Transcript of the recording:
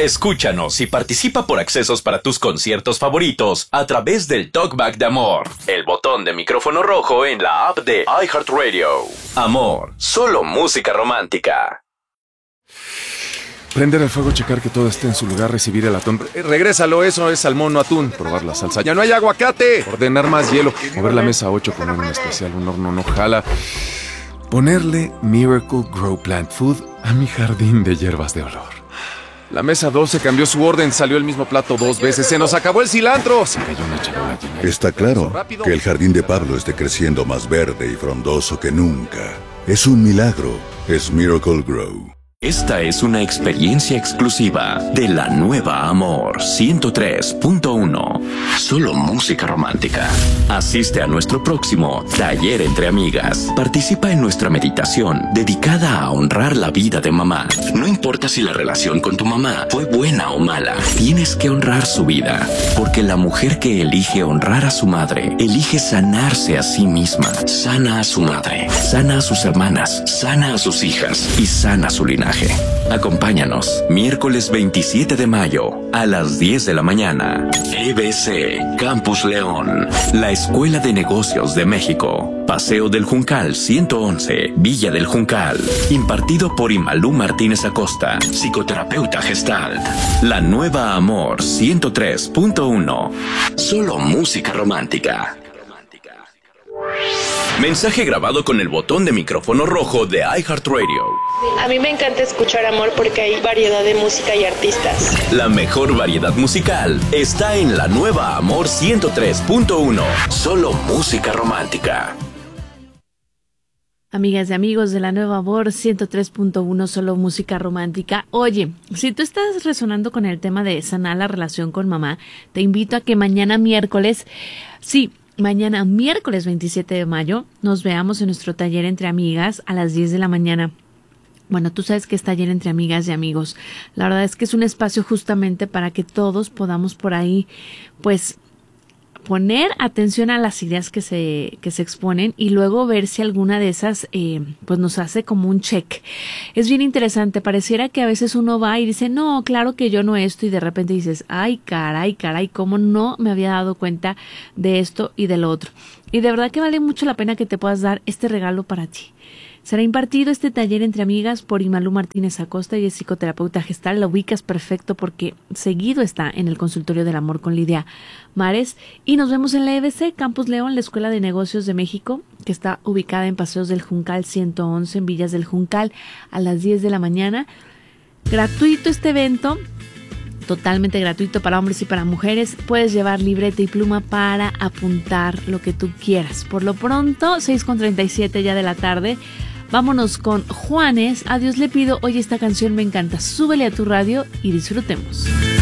Escúchanos y participa por accesos para tus conciertos favoritos a través del Talkback de Amor, el botón de micrófono rojo en la app de iHeartRadio. Amor, solo música romántica. Prender el fuego, checar que todo esté en su lugar, recibir el atún. Regrésalo, eso es salmón, no atún. Probar la salsa. ¡Ya no hay aguacate! Ordenar más hielo. Mover la mesa 8, poner un especial, un horno no jala. Ponerle Miracle Grow Plant Food a mi jardín de hierbas de olor. La mesa 12 cambió su orden, salió el mismo plato 2 veces. ¡Se nos acabó el cilantro! Se cayó una charola llena. Está claro que el jardín de Pablo esté creciendo más verde y frondoso que nunca. Es un milagro. Es Miracle Grow. Esta es una experiencia exclusiva de la nueva Amor 103.1. Solo música romántica. Asiste a nuestro próximo Taller entre Amigas. Participa en nuestra meditación dedicada a honrar la vida de mamá. No importa si la relación con tu mamá fue buena o mala, tienes que honrar su vida. Porque la mujer que elige honrar a su madre, elige sanarse a sí misma. Sana a su madre, sana a sus hermanas, sana a sus hijas y sana su linaje. Acompáñanos, miércoles 27 de mayo, a las 10 de la mañana. EBC, Campus León, la Escuela de Negocios de México. Paseo del Juncal 111, Villa del Juncal. Impartido por Imalú Martínez Acosta, psicoterapeuta Gestalt. La nueva Amor 103.1. Solo música romántica. Mensaje grabado con el botón de micrófono rojo de iHeartRadio. A mí me encanta escuchar Amor porque hay variedad de música y artistas. La mejor variedad musical está en la nueva Amor 103.1. Solo música romántica. Amigas y amigos de la nueva Amor 103.1, solo música romántica. Oye, si tú estás resonando con el tema de sanar la relación con mamá, te invito a que mañana miércoles, mañana miércoles 27 de mayo, nos veamos en nuestro taller entre amigas a las 10 de la mañana. Bueno, tú sabes que es taller entre amigas y amigos. La verdad es que es un espacio justamente para que todos podamos por ahí, pues, poner atención a las ideas que se exponen y luego ver si alguna de esas pues nos hace como un check. Es bien interesante, pareciera que a veces uno va y dice, no, claro que yo no esto, y de repente dices, ay, caray, cómo no me había dado cuenta de esto y de lo otro. Y de verdad que vale mucho la pena que te puedas dar este regalo para ti. Será impartido este taller entre amigas por Imalú Martínez Acosta y es psicoterapeuta gestal. La ubicas perfecto porque seguido está en el consultorio del amor con Lidia Mares. Y nos vemos en la EBC, Campus León, la Escuela de Negocios de México, que está ubicada en Paseos del Juncal 111, en Villas del Juncal, a las 10 de la mañana. Gratuito este evento. Totalmente gratuito para hombres y para mujeres. Puedes llevar libreta y pluma para apuntar lo que tú quieras. Por lo pronto, 6:37 ya de la tarde. Vámonos con Juanes. A Dios le pido. Oye, esta canción me encanta. Súbele a tu radio y disfrutemos.